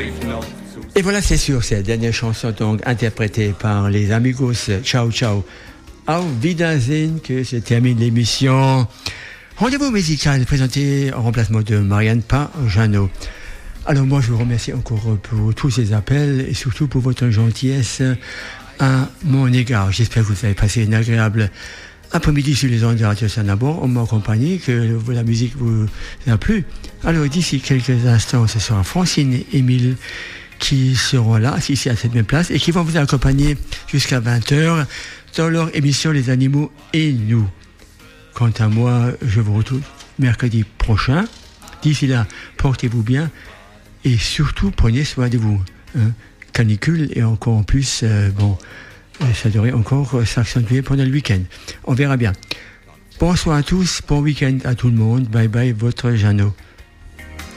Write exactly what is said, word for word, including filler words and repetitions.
Et voilà, c'est sûr, cette dernière chanson donc interprétée par les Amigos. Ciao, ciao. Auf Wiedersehen, que se termine l'émission. Rendez-vous musical présenté en remplacement de Marianne Pajano. Alors moi, je vous remercie encore pour tous ces appels et surtout pour votre gentillesse à mon égard. J'espère que vous avez passé une agréable après-midi sur les ondes de Radio Sanabon en ma compagnie, que la musique vous a plu. Alors d'ici quelques instants, ce sera Francine et Émile qui seront là, ici à cette même place, et qui vont vous accompagner jusqu'à vingt heures dans leur émission Les Animaux et nous. Quant à moi, je vous retrouve mercredi prochain. D'ici là, portez-vous bien et surtout prenez soin de vous. Hein. Canicule et encore en plus, euh, bon, ça devrait encore s'accentuer pendant le week-end. On verra bien. Bonsoir à tous, bon week-end à tout le monde. Bye bye, votre Jeannot.